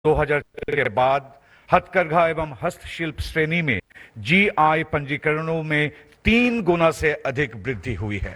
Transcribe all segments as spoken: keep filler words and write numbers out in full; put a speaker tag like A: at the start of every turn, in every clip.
A: दो हज़ार के बाद हथकरघा एवं हस्तशिल्प श्रेणी में जीआई पंजीकरणों में तीन गुना से अधिक वृद्धि हुई है।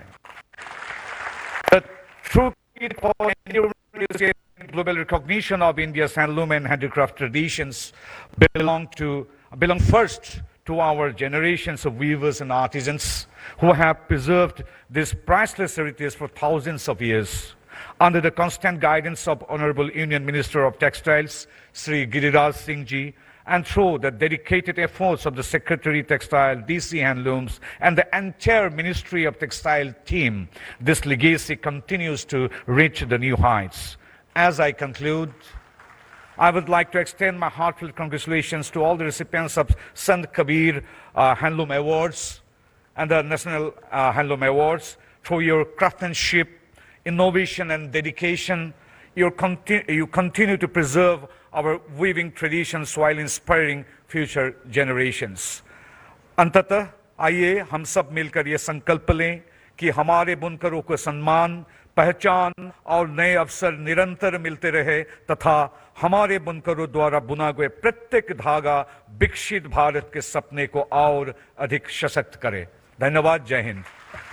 A: Global recognition of India's handloom and handicraft traditions belong to belong first to our generations of weavers and artisans who have preserved this priceless heritage for thousands of years. Under the constant guidance of Honorable Union Minister of Textiles, Sri Giriraj Singh Ji, and through the dedicated efforts of the Secretary Textile, D C Handlooms, and the entire Ministry of Textile team, this legacy continues to reach the new heights. As I conclude, I would like to extend my heartfelt congratulations to all the recipients of Sant Kabir uh, Handloom Awards and the National uh, Handloom Awards for your craftsmanship, innovation and dedication. You, conti you continue to preserve our weaving traditions while inspiring future generations. अंततः आइए हम सब मिलकर ये संकल्प लें कि हमारे बुनकरों को सम्मान, पहचान और नए अवसर निरंतर मिलते रहे तथा हमारे बुनकरों द्वारा बुना गया प्रत्येक धागा विकसित भारत के सपने को और अधिक सशक्त करे। धन्यवाद। जय हिंद।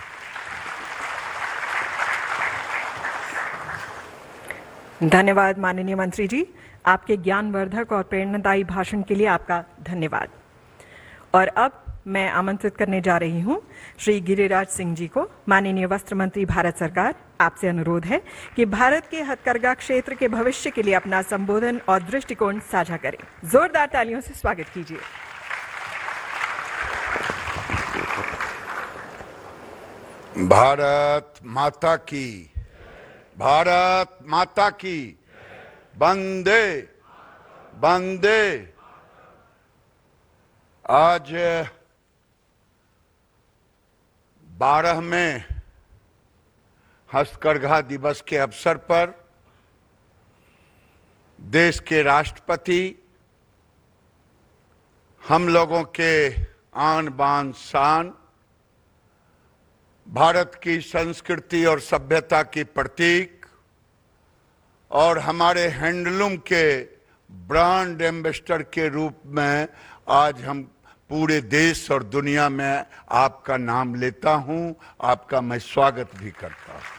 B: धन्यवाद माननीय मंत्री जी, आपके ज्ञानवर्धक और प्रेरणादायी भाषण के लिए आपका धन्यवाद। और अब मैं आमंत्रित करने जा रही हूं श्री गिरिराज सिंह जी को। माननीय वस्त्र मंत्री भारत सरकार, आपसे अनुरोध है कि भारत के हथकरघा क्षेत्र के भविष्य के लिए अपना संबोधन और दृष्टिकोण साझा करें। जोरदार तालियों से स्वागत कीजिए।
C: भारत माता की, भारत माता की, वंदे वंदे। आज बारहवें हस्तकरघा दिवस के अवसर पर देश के राष्ट्रपति हम लोगों के आन बान शान, भारत की संस्कृति और सभ्यता की प्रतीक और हमारे हैंडलूम के ब्रांड एम्बेसडर के रूप में आज हम पूरे देश और दुनिया में आपका नाम लेता हूं, आपका मैं स्वागत भी करता हूं।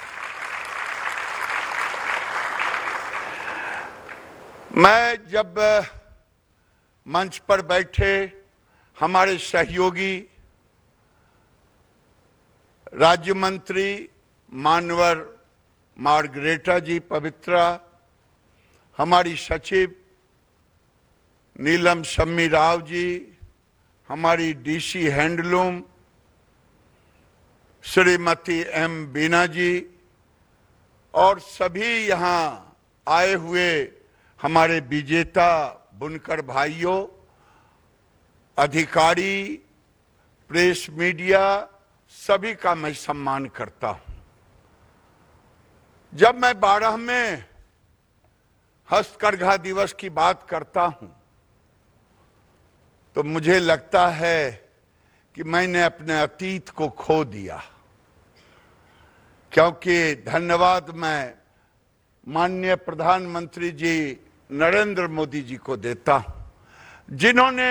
C: मैं जब मंच पर बैठे हमारे सहयोगी राज्य मंत्री मानवर मार्गरेटा जी पवित्रा, हमारी सचिव नीलम शम्मी राव जी, हमारी डीसी हैंडलूम श्रीमती एम बीना जी और सभी यहाँ आए हुए हमारे विजेता बुनकर भाइयों, अधिकारी, प्रेस मीडिया, सभी का मैं सम्मान करता हूं। जब मैं बारहवें हस्तकरघा दिवस की बात करता हूं तो मुझे लगता है कि मैंने अपने अतीत को खो दिया, क्योंकि धन्यवाद मैं माननीय प्रधानमंत्री जी नरेंद्र मोदी जी को देता हूं, जिन्होंने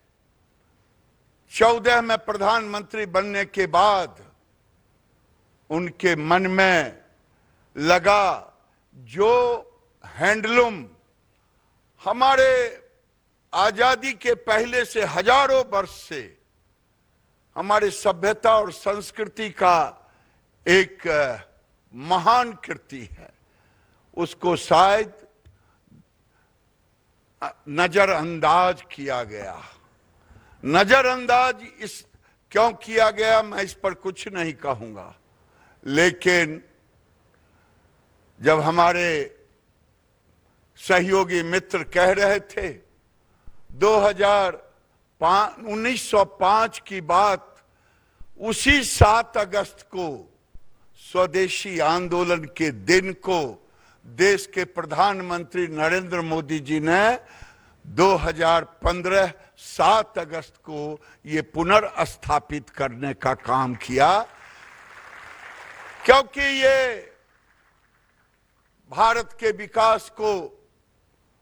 C: चौदह में प्रधानमंत्री बनने के बाद उनके मन में लगा जो हैंडलूम हमारे आजादी के पहले से हजारों वर्ष से हमारे सभ्यता और संस्कृति का एक महान कृति है, उसको शायद नजरअंदाज किया गया। नजरअंदाज इस क्यों किया गया मैं इस पर कुछ नहीं कहूंगा, लेकिन जब हमारे सहयोगी मित्र कह रहे थे दो हज़ार पाँच उन्नीस सौ पाँच की बात, उसी सात अगस्त को स्वदेशी आंदोलन के दिन को देश के प्रधानमंत्री नरेंद्र मोदी जी ने दो हज़ार पंद्रह सात अगस्त को ये पुनर्स्थापित करने का काम किया, क्योंकि ये भारत के विकास को